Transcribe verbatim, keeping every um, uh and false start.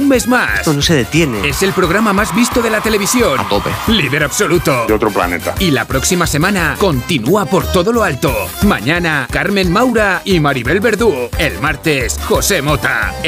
un mes más. Esto no se detiene. Es el programa más visto de la televisión. A tope. Líder absoluto. De otro planeta. Y la próxima semana continúa por todo lo alto. Mañana, Carmen Maura y Maribel Verdú. El martes, José Mota.